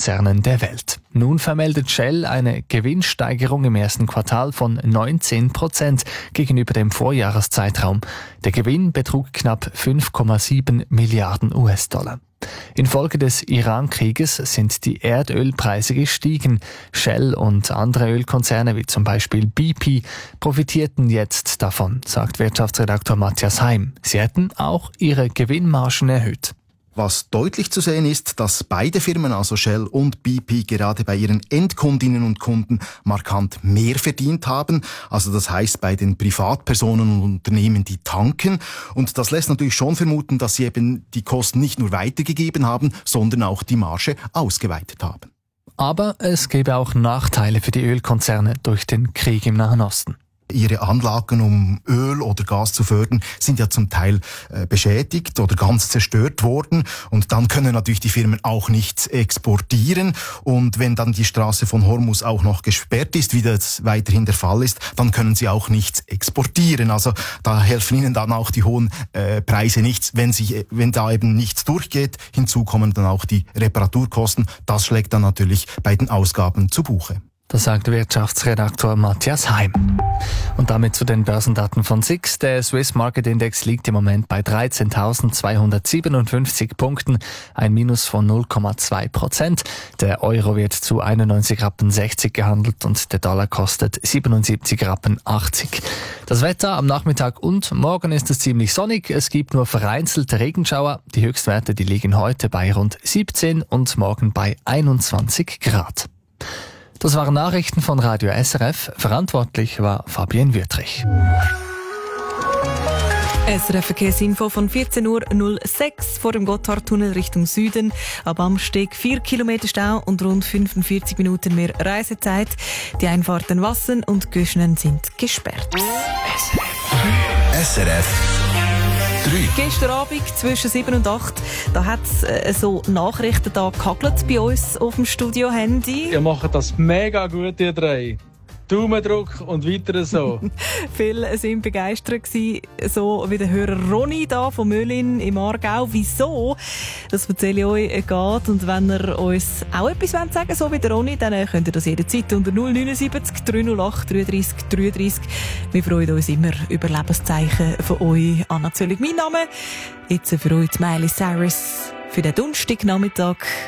Ölkonzernen der Welt. Nun vermeldet Shell eine Gewinnsteigerung im ersten Quartal von 19% gegenüber dem Vorjahreszeitraum. Der Gewinn betrug knapp 5,7 Milliarden US-Dollar. Infolge des Iran-Krieges sind die Erdölpreise gestiegen. Shell und andere Ölkonzerne wie zum Beispiel BP profitierten jetzt davon, sagt Wirtschaftsredaktor Matthias Heim. Sie hätten auch ihre Gewinnmargen erhöht. Was deutlich zu sehen ist, dass beide Firmen, also Shell und BP, gerade bei ihren Endkundinnen und Kunden markant mehr verdient haben. Also das heißt bei den Privatpersonen und Unternehmen, die tanken. Und das lässt natürlich schon vermuten, dass sie eben die Kosten nicht nur weitergegeben haben, sondern auch die Marge ausgeweitet haben. Aber es gäbe auch Nachteile für die Ölkonzerne durch den Krieg im Nahen Osten. Ihre Anlagen, um Öl oder Gas zu fördern, sind ja zum Teil beschädigt oder ganz zerstört worden. Und dann können natürlich die Firmen auch nicht exportieren. Und wenn dann die Straße von Hormuz auch noch gesperrt ist, wie das weiterhin der Fall ist, dann können sie auch nichts exportieren. Also da helfen ihnen dann auch die hohen Preise nichts, wenn da eben nichts durchgeht. Hinzu kommen dann auch die Reparaturkosten. Das schlägt dann natürlich bei den Ausgaben zu Buche. Das sagt Wirtschaftsredaktor Matthias Heim. Und damit zu den Börsendaten von SIX. Der Swiss Market Index liegt im Moment bei 13.257 Punkten, ein Minus von 0,2%. Der Euro wird zu 91,60 Rappen gehandelt und der Dollar kostet 77,80 Rappen. Das Wetter am Nachmittag und morgen ist es ziemlich sonnig. Es gibt nur vereinzelte Regenschauer. Die Höchstwerte, die liegen heute bei rund 17 und morgen bei 21 Grad. Das waren Nachrichten von Radio SRF. Verantwortlich war Fabienne Wüttrich. SRF Verkehrsinfo von 14.06 Uhr vor dem Gotthardtunnel Richtung Süden. Ab Amsteg 4 Kilometer Stau und rund 45 Minuten mehr Reisezeit. Die Einfahrten Wassen und Göschnen sind gesperrt. SRF 3. Gestern Abend zwischen 7 und 8, da hat es so Nachrichten da gehagelt bei uns auf dem Studio-Handy. Ihr macht das mega gut, ihr drei. Daumendruck und weiter so. Viele waren begeistert gewesen, so wie der Hörer Ronny da von Möllin im Aargau. Wieso? Das erzähle ich euch geht. Und wenn ihr uns auch etwas sagen wollt, so wie der Ronny, dann könnt ihr das jederzeit unter 079 308 33 33. Wir freuen uns immer über Lebenszeichen von euch. Anna Zöllig, mein Name. Jetzt für euch Miley Cyrus für den Donnerstagnachmittag.